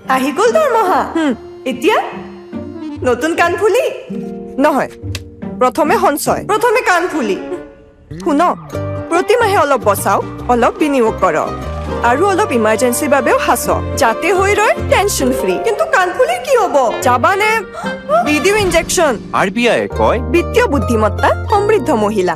আহি গ'ল দৰমহা এতিয়া নতুন কাণফুলি নহয় প্ৰথমে সঞ্চয় প্ৰথমে কাণফুলি শুন প্ৰতিমাহে অলপ বচাওক অলপ বিনিয়োগ কৰক আৰু অলপ ইমাৰ্জেঞ্চিৰ বাবেও সাঁচক যাতে হৈ ৰয় টেনশ্যন ফ্ৰী কিন্তু কাণফুলিৰ কি হ'ব যাবানে দি দিওঁ ইনজেকশ্যন RBI কয় বিত্তীয় বুদ্ধিমত্তা সমৃদ্ধ মহিলা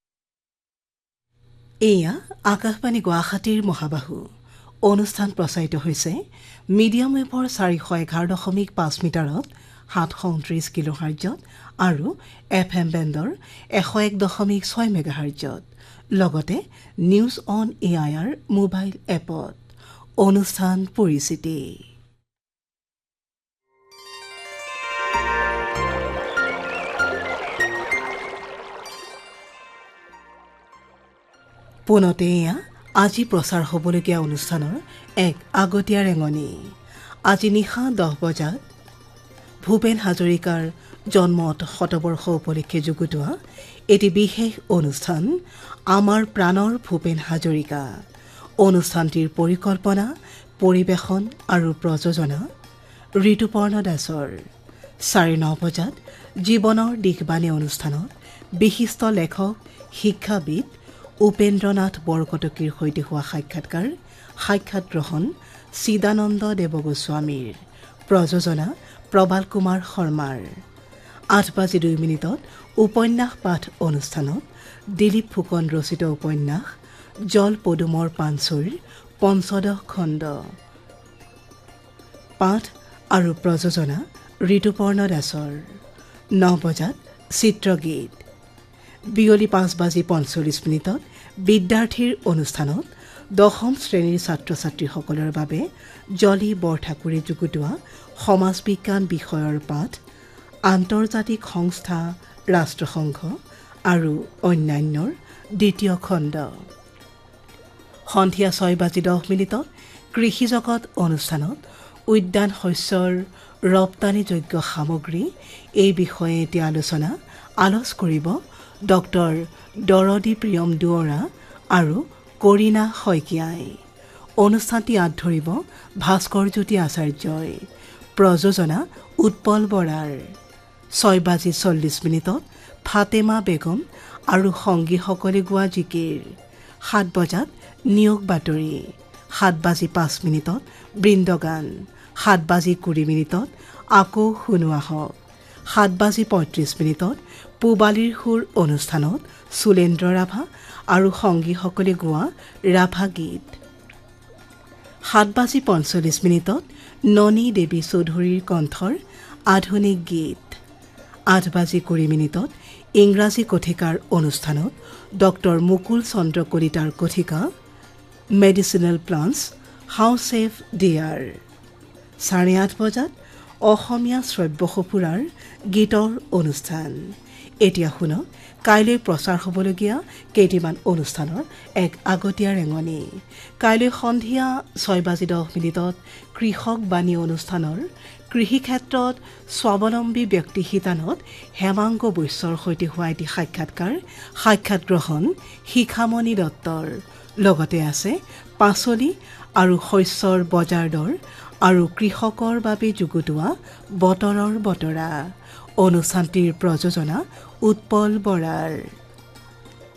এয়া আকাশবাণী গুৱাহাটীৰ মহাবাহু অনুষ্ঠান প্ৰচাৰিত হৈছে মিডিয়াম ৱেভৰ 411.5 মিটাৰত 729 কিলোহাৰ্টজত আৰু FM বেণ্ডৰ 101.6 মেগাহাৰ্টজত লগতে নিউজ অন AIR মোবাইল এপত অনুষ্ঠান পৰিচিতি পুনতে এয়া আজি প্ৰচাৰ হ'বলগীয়া অনুষ্ঠানৰ এক আগতীয়া ৰেঙনি আজি নিশা 10 বজাত ভূপেন হাজৰিকাৰ জন্মত শতবৰ্ষ উপলক্ষে যুগুতোৱা এটি বিশেষ অনুষ্ঠান আমাৰ প্ৰাণৰ ভূপেন হাজৰিকা অনুষ্ঠানটিৰ পৰিকল্পনা পৰিবেশন আৰু প্ৰযোজনা ঋতুপৰ্ণ দাসৰ 9:30 বজাত জীৱনৰ দিশবাণী অনুষ্ঠানত বিশিষ্ট লেখক শিক্ষাবিদ উপেন্দ্ৰনাথ বৰকটকীৰ সৈতে হোৱা সাক্ষাৎ গ্ৰহণ চিদানন্দ দেৱগোস্বামীৰ প্ৰযোজনা প্ৰবাল কুমাৰ শৰ্মাৰ 8:02 উপন্যাস পাঠ অনুষ্ঠানত দিলীপ ফুকন ৰচিত উপন্যাস জল পদুমৰ পাঞ্চুৰ 15 খণ্ড পাঠ আৰু প্ৰযোজনা ঋতুপৰ্ণ দাসৰ 9 বজাত চিত্ৰগীত বিয়লি 5:45 বিদ্যাৰ্থীৰ অনুষ্ঠানত 10ম শ্ৰেণীৰ ছাত্ৰ ছাত্ৰীসকলৰ বাবে জলি বৰঠাকুৰে যুগুতোৱা সমাজ বিজ্ঞান বিষয়ৰ পাঠ আন্তৰ্জাতিক সংস্থা ৰাষ্ট্ৰসংঘ আৰু অন্যান্যৰ দ্বিতীয় খণ্ড সন্ধিয়া 6:10 কৃষি জগত অনুষ্ঠানত উদ্যান শস্যৰ ৰপ্তানিযোগ্য সামগ্ৰী এই বিষয়ে এতিয়া আলোচ কৰিব ডক্টৰ দৰদী প্ৰিয়ম দুৱৰা আৰু কৰিনা শইকীয়াই অনুষ্ঠানটি আঁত ধৰিব ভাস্কৰজ্যোতি আচাৰ্যই প্ৰযোজনা উৎপল বৰাৰ 6:40 ফাতেমা বেগম আৰু সংগীসকলে গোৱা জিকিৰ 7 বজাত নিয়োগ বাতৰি 7:05 বৃন্দগান 7:20 আকৌ শুনোৱা হওক 7:35 পূবালীৰ সুৰ অনুষ্ঠানত সুলেন্দ্ৰ ৰাভা আৰু সংগীসকলে গোৱা ৰাভা গীত 7:45 ননী দেৱী চৌধুৰীৰ কণ্ঠৰ আধুনিক গীত 8:20 ইংৰাজী কথিকাৰ অনুষ্ঠানত ডক্টৰ মুকুল চন্দ্ৰ কলিতাৰ কথিকা মেডিচিনেল প্লান্টছ হাউ ছেভ ডিয়াৰ 8:30 বজাত অসমীয়া শ্ৰব্য সঁফুৰাৰ গীতৰ অনুষ্ঠান এতিয়া শুনক কাইলৈ প্ৰচাৰ হ'বলগীয়া কেইটিমান অনুষ্ঠানৰ এক আগতীয়া ৰেঙনি কাইলৈ সন্ধিয়া 6:10 কৃষক বাণী অনুষ্ঠানৰ কৃষি ক্ষেত্ৰত স্বাৱলম্বী ব্যক্তি শিতানত হেমাংগ বৈশ্যৰ সৈতে হোৱা এটি সাক্ষাৎ গ্ৰহণ শিখামণি দত্তৰ লগতে আছে পাচলি আৰু শস্যৰ বজাৰ দৰ আৰু কৃষকৰ বাবে যুগুতোৱা বতৰৰ বতৰা অনুষ্ঠানটিৰ প্ৰযোজনা উৎপল বৰাৰ